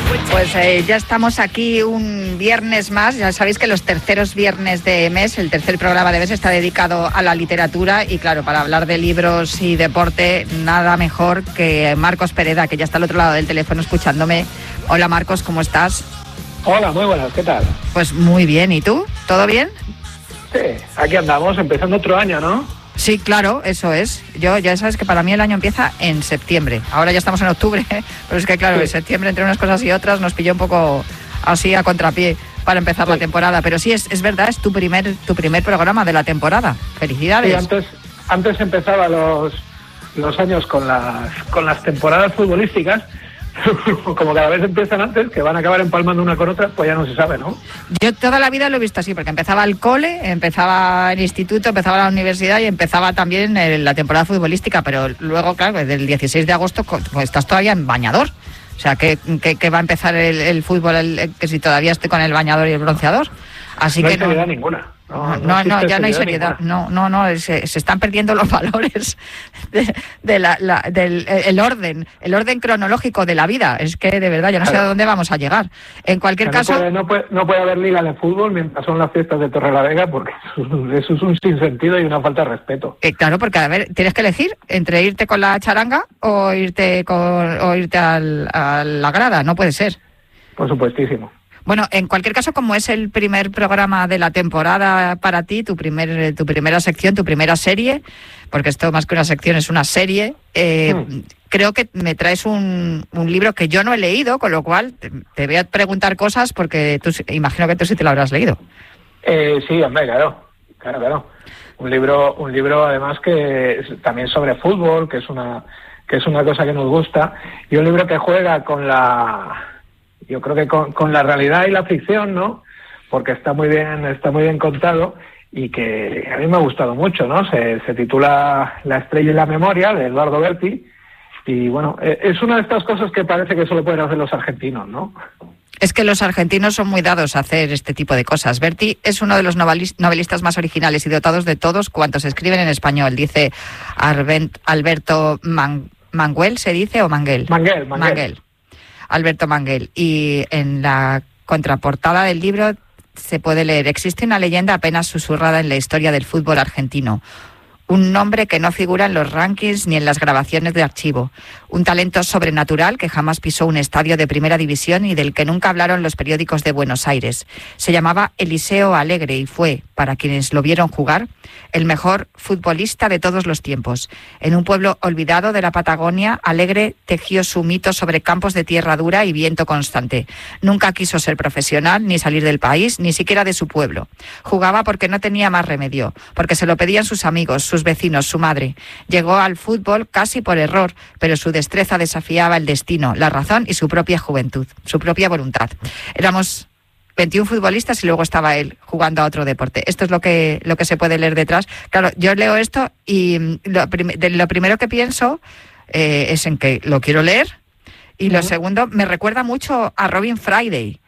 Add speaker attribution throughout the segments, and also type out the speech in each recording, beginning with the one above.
Speaker 1: Pues ya estamos aquí un viernes más. Ya sabéis que los terceros viernes de mes, el tercer programa de mes, está dedicado a la literatura. Y claro, para hablar de libros y deporte, nada mejor que Marcos Pereda, que ya está al otro lado del teléfono escuchándome. Hola Marcos, ¿cómo estás?
Speaker 2: Hola, muy buenas, ¿qué tal?
Speaker 1: Pues muy bien, ¿y tú? ¿Todo bien?
Speaker 2: Sí, aquí andamos, empezando otro año, ¿no?
Speaker 1: Sí, claro, eso es. Yo ya sabes que para mí el año empieza en septiembre. Ahora ya estamos en octubre, pero es que claro, sí. En septiembre entre unas cosas y otras nos pilló un poco así a contrapié para empezar la temporada. Pero sí, es verdad, es tu primer programa de la temporada. Felicidades.
Speaker 2: Sí, antes empezaba los años con las temporadas futbolísticas. Como cada vez empiezan antes, que van a acabar empalmando una con otra, pues ya no se sabe, ¿no?
Speaker 1: Yo toda la vida lo he visto así, porque empezaba el cole, empezaba el instituto, empezaba la universidad y empezaba también la temporada futbolística, pero luego, claro, desde el 16 de agosto pues estás todavía en bañador. O sea, que va a empezar el fútbol, que si todavía estoy con el bañador y el bronceador. Así
Speaker 2: no
Speaker 1: que
Speaker 2: hay seriedad ninguna.
Speaker 1: No, ya no hay seriedad. Ninguna. No, se están perdiendo los valores del orden cronológico de la vida. Es que de verdad, yo no sé a dónde vamos a llegar. En cualquier caso...
Speaker 2: No puede haber liga de fútbol mientras son las fiestas de Torrelavega, porque eso es un sinsentido y una falta de respeto.
Speaker 1: Claro, porque a ver, tienes que elegir entre irte con la charanga o irte a la grada. No puede ser.
Speaker 2: Por supuestísimo.
Speaker 1: Bueno, en cualquier caso, como es el primer programa de la temporada para ti, tu primera sección, tu primera serie, porque esto más que una sección es una serie, creo que me traes un libro que yo no he leído, con lo cual te voy a preguntar cosas porque imagino que tú sí te lo habrás leído.
Speaker 2: Sí, hombre, claro. Un libro además que es también sobre fútbol, que es una cosa que nos gusta, y un libro que juega yo creo que con la realidad y la ficción, ¿no? Porque está muy bien contado y que a mí me ha gustado mucho, ¿no? Se titula La estrella y la memoria, de Eduardo Berti, y bueno, es una de estas cosas que parece que solo pueden hacer los argentinos, ¿no?
Speaker 1: Es que los argentinos son muy dados a hacer este tipo de cosas. Berti es uno de los novelistas más originales y dotados de todos cuantos escriben en español, dice Alberto Manguel, ¿se dice? ¿O Manguel?
Speaker 2: Manguel.
Speaker 1: Alberto Manguel. Y en la contraportada del libro se puede leer: existe una leyenda apenas susurrada en la historia del fútbol argentino. Un nombre que no figura en los rankings ni en las grabaciones de archivo. Un talento sobrenatural que jamás pisó un estadio de primera división y del que nunca hablaron los periódicos de Buenos Aires. Se llamaba Eliseo Alegre y fue, para quienes lo vieron jugar, el mejor futbolista de todos los tiempos. En un pueblo olvidado de la Patagonia, Alegre tejió su mito sobre campos de tierra dura y viento constante. Nunca quiso ser profesional, ni salir del país, ni siquiera de su pueblo. Jugaba porque no tenía más remedio, porque se lo pedían sus amigos, sus vecinos, su madre. Llegó al fútbol casi por error, pero su destreza desafiaba el destino, la razón y su propia juventud, su propia voluntad. Éramos 21 futbolistas y luego estaba él jugando a otro deporte. Esto es lo que se puede leer detrás. Claro, yo leo esto y lo primero que pienso es en que lo quiero leer, y lo segundo, me recuerda mucho a Robin Friday.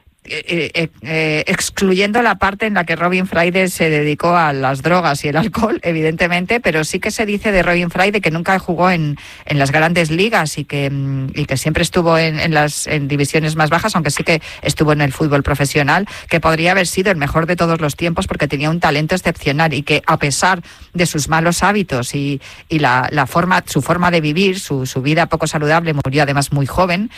Speaker 1: Excluyendo la parte en la que Robin Friday se dedicó a las drogas y el alcohol, evidentemente, pero sí que se dice de Robin Friday que nunca jugó en las grandes ligas y que siempre estuvo en divisiones más bajas, aunque sí que estuvo en el fútbol profesional, que podría haber sido el mejor de todos los tiempos porque tenía un talento excepcional y que a pesar de sus malos hábitos y su forma de vivir, su vida poco saludable, murió además muy joven,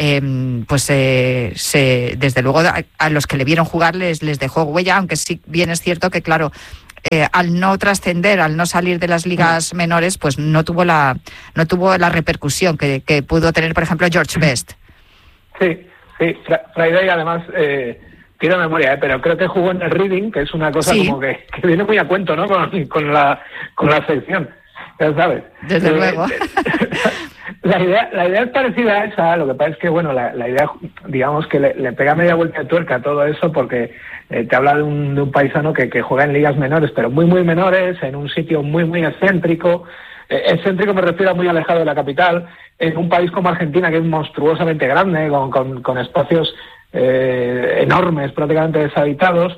Speaker 1: desde luego a los que le vieron jugar les dejó huella, aunque sí bien es cierto que, claro, al no trascender, al no salir de las ligas menores, pues no tuvo la repercusión que pudo tener, por ejemplo, George Best.
Speaker 2: Sí, Friday además tiene memoria, pero creo que jugó en el Reading, que es una cosa como que viene muy a cuento, ¿no? Con la sección, ya sabes.
Speaker 1: Desde luego.
Speaker 2: La idea es parecida a esa, lo que pasa es que, bueno, la idea, digamos que le pega media vuelta de tuerca a todo eso, porque te habla de un paisano que juega en ligas menores, pero muy, muy menores, en un sitio muy, muy excéntrico. Excéntrico me refiero a muy alejado de la capital, en un país como Argentina, que es monstruosamente grande, con espacios enormes, prácticamente deshabitados,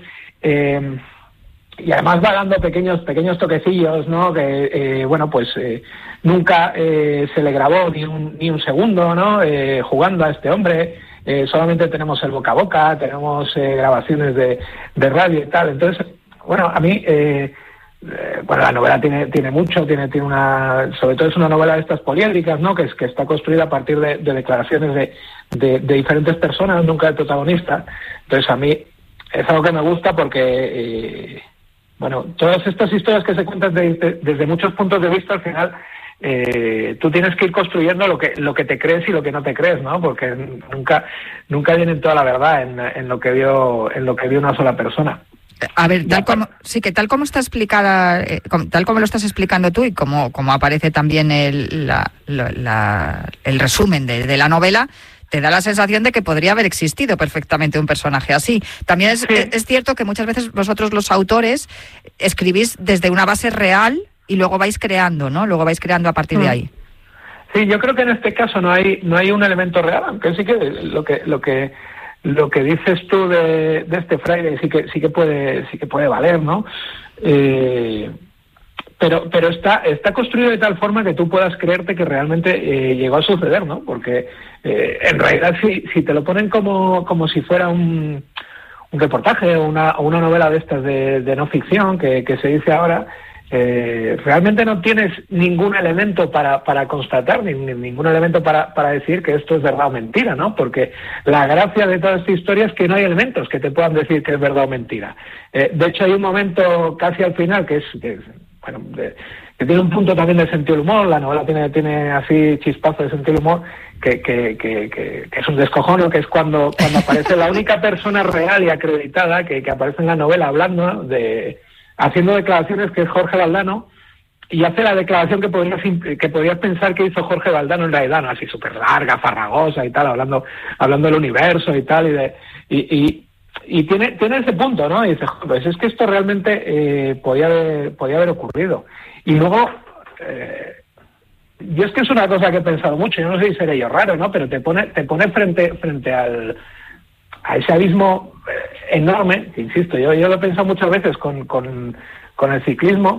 Speaker 2: y además va dando pequeños toquecillos, ¿no? Que nunca se le grabó ni un segundo, ¿no? Jugando a este hombre, solamente tenemos el boca a boca, tenemos grabaciones de radio y tal. Entonces, bueno, a mí... bueno, la novela tiene mucho, tiene una, sobre todo es una novela de estas poliédricas, ¿no? Que está construida a partir de declaraciones de diferentes personas, nunca el protagonista. Entonces a mí es algo que me gusta porque, bueno, todas estas historias que se cuentan desde muchos puntos de vista, al final tú tienes que ir construyendo lo que te crees y lo que no te crees, ¿no? Porque nunca viene toda la verdad en lo que vio una sola persona.
Speaker 1: A ver, tal como está explicada, tal como lo estás explicando tú y como aparece también el resumen de la novela, te da la sensación de que podría haber existido perfectamente un personaje así. También es cierto que muchas veces vosotros los autores escribís desde una base real y luego vais creando, ¿no? Luego vais creando a partir de ahí.
Speaker 2: Sí, yo creo que en este caso no hay un elemento real, aunque sí que lo que dices tú de este Friday sí que puede valer, ¿no? Pero está construido de tal forma que tú puedas creerte que realmente llegó a suceder, ¿no? Porque en realidad si te lo ponen como si fuera un reportaje o una novela de estas de no ficción que se dice ahora, realmente no tienes ningún elemento para constatar, ningún elemento para decir que esto es verdad o mentira, ¿no? Porque la gracia de toda esta historia es que no hay elementos que te puedan decir que es verdad o mentira. De hecho, hay un momento casi al final que tiene un punto también de sentido del humor. La novela tiene así chispazos de sentido del humor que es un descojono, que es cuando aparece la única persona real y acreditada que aparece en la novela hablando haciendo declaraciones, que es Jorge Valdano, y hace la declaración que podrías pensar que hizo Jorge Valdano en realidad, ¿no? Así súper larga, farragosa y tal, hablando del universo y tal, y tiene ese punto, ¿no? Y dices, pues es que esto realmente podía haber ocurrido. Y luego, yo es que es una cosa que he pensado mucho, yo no sé si seré yo raro, ¿no? Pero te pone frente a ese abismo enorme, que insisto, yo lo he pensado muchas veces con el ciclismo,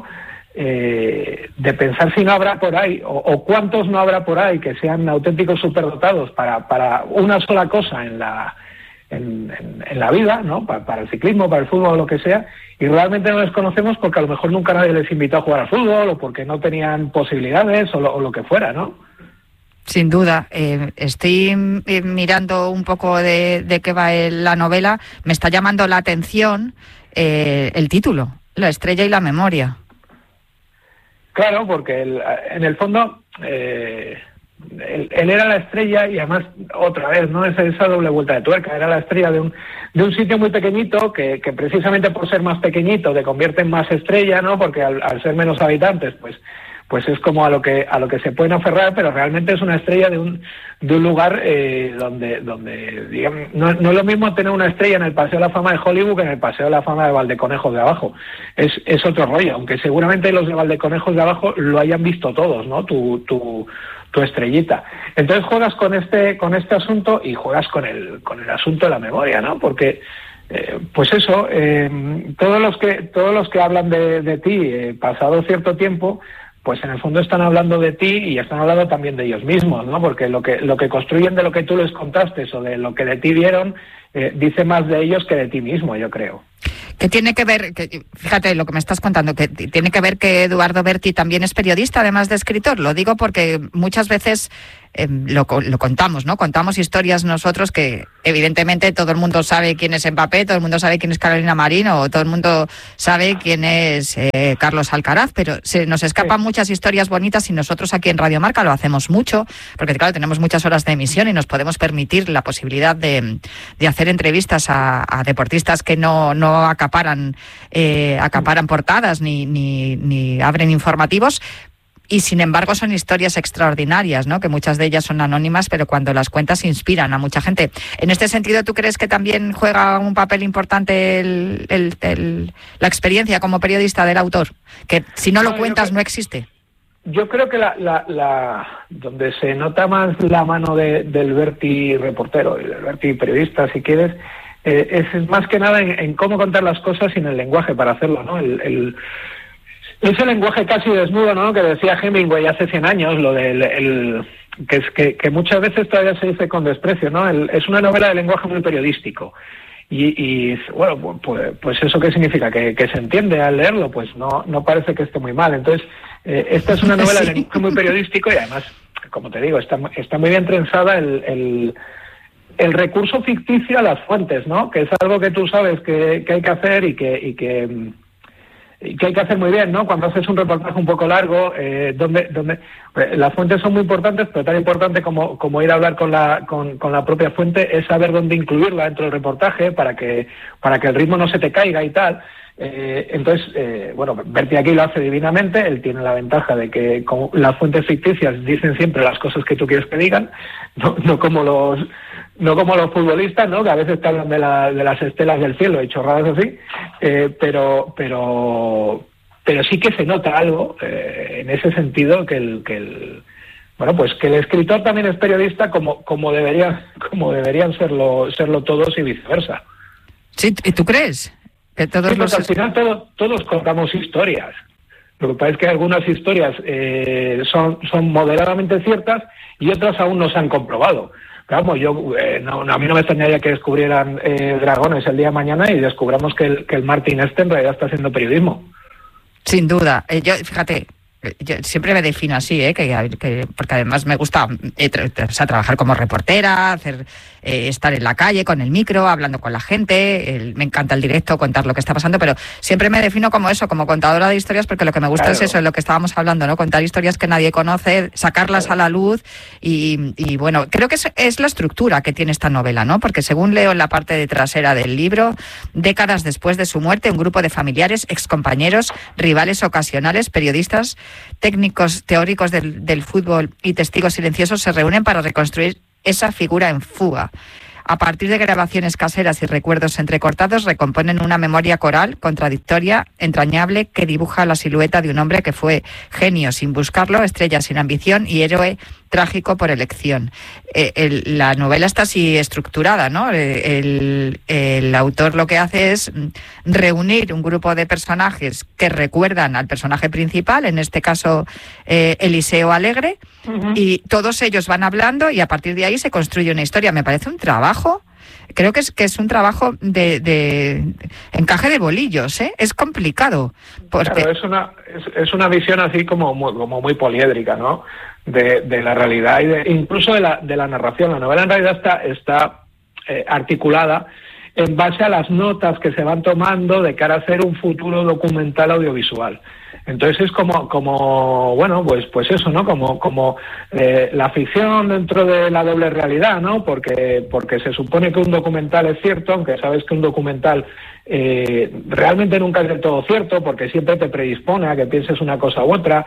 Speaker 2: de pensar si no habrá por ahí, o cuántos no habrá por ahí que sean auténticos superdotados para una sola cosa en la vida, ¿no? Para el ciclismo, para el fútbol, lo que sea, y realmente no les conocemos porque a lo mejor nunca nadie les invitó a jugar al fútbol, o porque no tenían posibilidades, o lo que fuera, ¿no?
Speaker 1: Sin duda. Estoy mirando un poco de qué va la novela. Me está llamando la atención el título, La estrella y la memoria.
Speaker 2: Claro, porque en el fondo él era la estrella, y además, otra vez, ¿no? Esa doble vuelta de tuerca. Era la estrella de un sitio muy pequeñito que precisamente por ser más pequeñito te convierte en más estrella, ¿no? Porque al ser menos habitantes, pues es como a lo que se pueden aferrar, pero realmente es una estrella de un lugar donde digamos, no es lo mismo tener una estrella en el Paseo de la Fama de Hollywood que en el Paseo de la Fama de Valdeconejos de abajo. Es otro rollo, aunque seguramente los de Valdeconejos de abajo lo hayan visto todos, ¿no? Tu estrellita. Entonces juegas con este asunto y juegas con el asunto de la memoria, ¿no? Porque pues eso, todos los que hablan de ti pasado cierto tiempo, pues en el fondo están hablando de ti y están hablando también de ellos mismos, ¿no? Porque lo que construyen de lo que tú les contaste o de lo que de ti vieron, dice más de ellos que de ti mismo, yo creo.
Speaker 1: Que tiene que ver, fíjate lo que me estás contando, que tiene que ver que Eduardo Berti también es periodista, además de escritor. Lo digo porque muchas veces lo contamos, ¿no? Contamos historias nosotros que evidentemente todo el mundo sabe quién es Mbappé, todo el mundo sabe quién es Carolina Marín, o todo el mundo sabe quién es Carlos Alcaraz, pero se nos escapan muchas historias bonitas, y nosotros aquí en Radio Marca lo hacemos mucho, porque claro, tenemos muchas horas de emisión y nos podemos permitir la posibilidad de hacer entrevistas a deportistas que no acaparan portadas ni abren informativos. Y sin embargo son historias extraordinarias, ¿no? Que muchas de ellas son anónimas, pero cuando las cuentas inspiran a mucha gente. En este sentido, ¿tú crees que también juega un papel importante la experiencia como periodista del autor? Que si no lo cuentas no existe.
Speaker 2: Yo creo que donde se nota más la mano del Berti reportero y del Berti periodista, si quieres, es más que nada en cómo contar las cosas y en el lenguaje para hacerlo, ¿no? Ese lenguaje casi desnudo, ¿no? Que decía Hemingway hace 100 años, lo del que muchas veces todavía se dice con desprecio, ¿no? Es una novela de lenguaje muy periodístico. Y bueno, pues ¿eso qué significa? ¿Que se entiende al leerlo? Pues no parece que esté muy mal. Entonces, esta es una novela de lenguaje muy periodístico y además, como te digo, está muy bien trenzada el recurso ficticio a las fuentes, ¿no? Que es algo que tú sabes que hay que hacer y que hay que hacer muy bien, ¿no? Cuando haces un reportaje un poco largo, donde las fuentes son muy importantes, pero tan importante como ir a hablar con la propia fuente es saber dónde incluirla dentro del reportaje para que el ritmo no se te caiga y tal. Entonces, bueno, Bertie aquí lo hace divinamente. Él tiene la ventaja de que como las fuentes ficticias dicen siempre las cosas que tú quieres que digan, no como los futbolistas, ¿no? Que a veces te hablan de las estelas del cielo y chorradas así, pero sí que se nota algo en ese sentido que el escritor también es periodista como deberían serlo todos y viceversa.
Speaker 1: Sí, ¿y tú crees? Que todos
Speaker 2: sí, al final todos contamos historias. Lo que pasa es que algunas historias son moderadamente ciertas y otras aún no se han comprobado. Vamos, a mí no me extrañaría que descubrieran dragones el día de mañana y descubramos que el Martin en realidad está haciendo periodismo.
Speaker 1: Sin duda. Fíjate, yo siempre me defino así, porque además me gusta trabajar como reportera, estar en la calle con el micro, hablando con la gente. Me encanta el directo, contar lo que está pasando, pero siempre me defino como eso, como contadora de historias, porque lo que me gusta es eso, es lo que estábamos hablando, ¿no? Contar historias que nadie conoce, sacarlas a la luz y bueno, creo que es la estructura que tiene esta novela, ¿no? Porque según leo en la parte de trasera del libro, décadas después de su muerte, un grupo de familiares, excompañeros, rivales ocasionales, periodistas, técnicos teóricos del fútbol y testigos silenciosos se reúnen para reconstruir esa figura en fuga. A partir de grabaciones caseras y recuerdos entrecortados, recomponen una memoria coral, contradictoria, entrañable, que dibuja la silueta de un hombre que fue genio sin buscarlo, estrella sin ambición y héroe trágico por elección. La novela está así estructurada, ¿no? El autor lo que hace es reunir un grupo de personajes que recuerdan al personaje principal, en este caso Eliseo Alegre, y todos ellos van hablando y a partir de ahí se construye una historia. Me parece un trabajo, creo que es un trabajo de encaje de bolillos, ¿eh? Es complicado. Porque... Claro,
Speaker 2: es una visión así como muy poliédrica, ¿no? De la realidad y incluso de la narración. La novela en realidad está articulada en base a las notas que se van tomando de cara a hacer un futuro documental audiovisual. Entonces es como bueno, pues eso, ¿no? Como la ficción dentro de la doble realidad, ¿no? Porque se supone que un documental es cierto, aunque sabes que un documental realmente nunca es del todo cierto, porque siempre te predispone a que pienses una cosa u otra,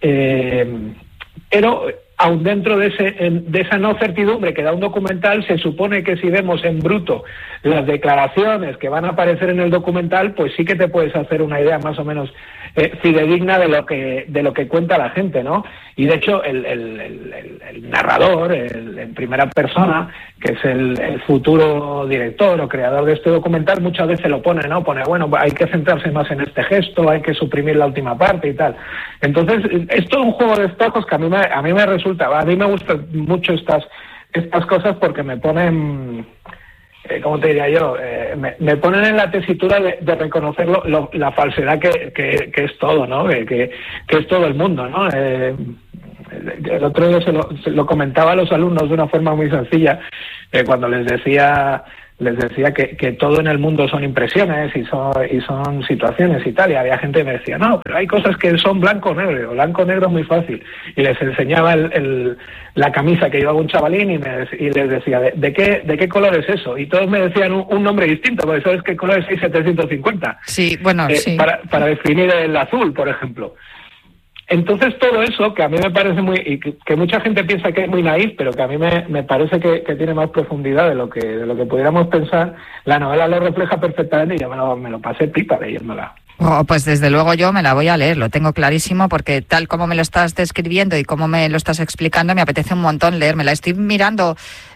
Speaker 2: pero aun dentro de esa no certidumbre que da un documental, se supone que si vemos en bruto las declaraciones que van a aparecer en el documental, pues sí que te puedes hacer una idea más o menos fidedigna de lo que cuenta la gente, ¿no? Y de hecho el narrador, en primera persona, que es el futuro director o creador de este documental, muchas veces lo pone, ¿no? Pone, bueno, hay que centrarse más en este gesto, hay que suprimir la última parte y tal. Entonces, es todo un juego de espejos que a mí me resulta, a mí me gustan mucho estas cosas porque me ponen... ¿cómo te diría yo? Me ponen en la tesitura de reconocer la falsedad que es todo, ¿no? Que es todo el mundo, ¿no? El otro día se lo comentaba a los alumnos de una forma muy sencilla, cuando les decía que todo en el mundo son impresiones y son situaciones y tal, y había gente que me decía, no, pero hay cosas que son blanco-negro es muy fácil, y les enseñaba la camisa que llevaba un chavalín y les decía, ¿de qué color es eso? Y todos me decían un nombre distinto, porque ¿sabes qué color es 6750?
Speaker 1: Sí, bueno, sí.
Speaker 2: Para definir el azul, por ejemplo. Entonces todo eso, que a mí me parece y que mucha gente piensa que es muy naif, pero que a mí me parece que tiene más profundidad de lo que pudiéramos pensar, la novela lo refleja perfectamente y yo me lo pasé pipa leyéndola.
Speaker 1: Oh, pues desde luego yo me la voy a leer, lo tengo clarísimo, porque tal como me lo estás describiendo y como me lo estás explicando, me apetece un montón leérmela. Estoy mirando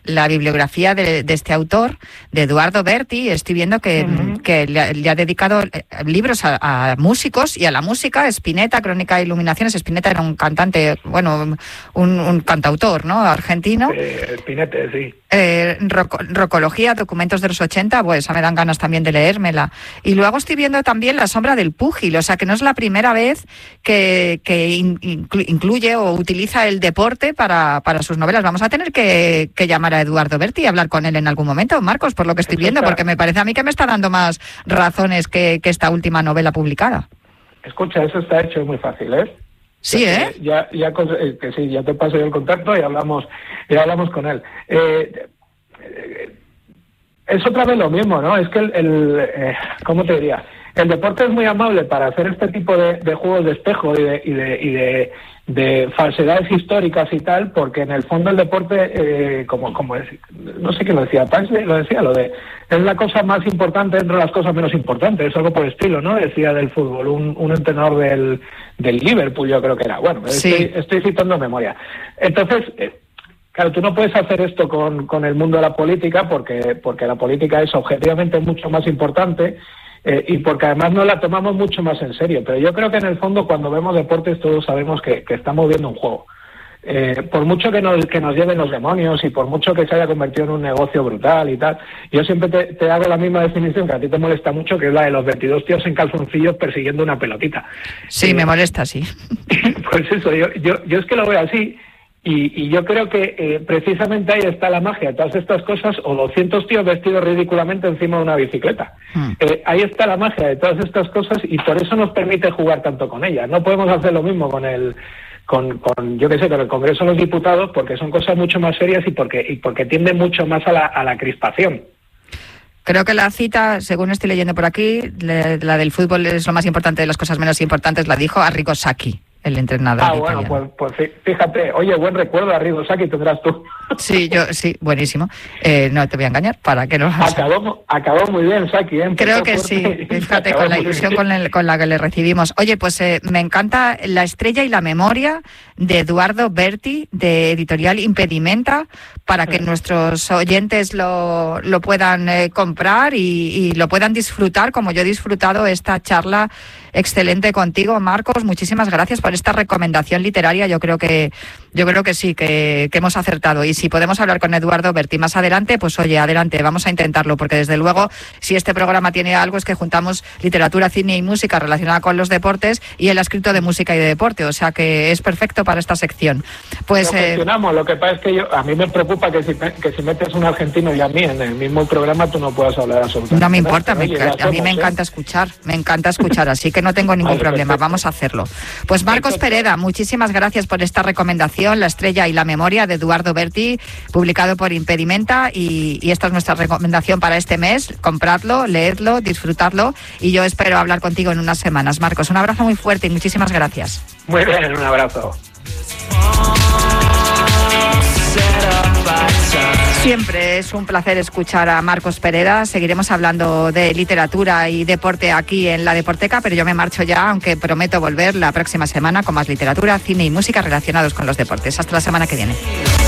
Speaker 1: la bibliografía de este autor, de Eduardo Berti. Estoy viendo que le ha dedicado libros a músicos y a la música. Spinetta, Crónica de Iluminaciones. Spinetta era un cantante, bueno, un cantautor, ¿no? Argentino.
Speaker 2: Spinetta, sí.
Speaker 1: Rocología, documentos de los 80, pues me dan ganas también de leérmela. Y luego estoy viendo también La sombra del púgil, o sea que no es la primera vez que incluye o utiliza el deporte para sus novelas. Vamos a tener que llamar a Eduardo Berti y hablar con él en algún momento, Marcos, por lo que estoy viendo, porque me parece a mí que me está dando más razones que esta última novela publicada.
Speaker 2: Escucha, eso está hecho muy fácil, ¿eh?
Speaker 1: Sí, ¿eh?
Speaker 2: Que sí, ya te paso yo el contacto y hablamos con él. Es otra vez lo mismo, ¿no? Es que ¿cómo te diría? El deporte es muy amable para hacer este tipo de juegos de espejo y de falsedades históricas y tal, porque en el fondo el deporte, como es, no sé quién lo decía, Paisley lo decía, es la cosa más importante entre las cosas menos importantes, es algo por el estilo, ¿no? Decía del fútbol, un entrenador del Liverpool, yo creo que era. Bueno, sí. Estoy citando memoria. Entonces, claro, tú no puedes hacer esto con el mundo de la política porque la política es objetivamente mucho más importante. Y porque además nos la tomamos mucho más en serio. Pero yo creo que en el fondo cuando vemos deportes todos sabemos que estamos viendo un juego. Por mucho que nos lleven los demonios y por mucho que se haya convertido en un negocio brutal y tal, yo siempre te hago la misma definición que a ti te molesta mucho, que es la de los 22 tíos en calzoncillos persiguiendo una pelotita.
Speaker 1: Sí, me molesta, sí.
Speaker 2: Pues eso, yo es que lo veo así. Y yo creo que precisamente ahí está la magia de todas estas cosas, o 200 tíos vestidos ridículamente encima de una bicicleta. Ahí está la magia de todas estas cosas y por eso nos permite jugar tanto con ellas. No podemos hacer lo mismo con el Congreso de los Diputados, porque son cosas mucho más serias y porque tienden mucho más a la crispación.
Speaker 1: Creo que la cita, según estoy leyendo por aquí, la del fútbol es lo más importante de las cosas menos importantes, la dijo Arrigo Sacchi, el entrenador italiano.
Speaker 2: Bueno, pues fíjate, oye, buen recuerdo a Arrigo Sacchi tendrás tú.
Speaker 1: Sí, buenísimo. No te voy a engañar, para que no...
Speaker 2: Acabó muy bien Sacchi, ¿eh?
Speaker 1: Creo que sí, fíjate, con la ilusión con la que le recibimos. Oye, pues me encanta La estrella y la memoria de Eduardo Berti, de Editorial Impedimenta, para que nuestros oyentes lo puedan comprar y lo puedan disfrutar, como yo he disfrutado esta charla excelente contigo, Marcos. Muchísimas gracias por esta recomendación literaria. Yo creo que sí, que hemos acertado. Y si podemos hablar con Eduardo Berti más adelante, pues oye, adelante, vamos a intentarlo, porque desde luego, si este programa tiene algo, es que juntamos literatura, cine y música relacionada con los deportes, y él ha escrito de música y de deporte, o sea que es perfecto para esta sección. Pues
Speaker 2: lo gestionamos. Lo que pasa es que a mí me preocupa que si metes un argentino y a mí en el mismo programa tú no puedas hablar absolutamente.
Speaker 1: No me importa, a mí me encanta escuchar, así que no tengo ningún problema, perfecto. Vamos a hacerlo. Pues Marcos Pereda, muchísimas gracias por esta recomendación, La estrella y la memoria de Eduardo Berti, publicado por Impedimenta, y esta es nuestra recomendación para este mes. Compradlo, leedlo, disfrutadlo, y yo espero hablar contigo en unas semanas. Marcos, un abrazo muy fuerte y muchísimas gracias.
Speaker 2: Muy bien, un abrazo.
Speaker 1: Siempre es un placer escuchar a Marcos Pereda. Seguiremos hablando de literatura y deporte aquí en La Deporteca, pero yo me marcho ya, aunque prometo volver la próxima semana con más literatura, cine y música relacionados con los deportes. Hasta la semana que viene.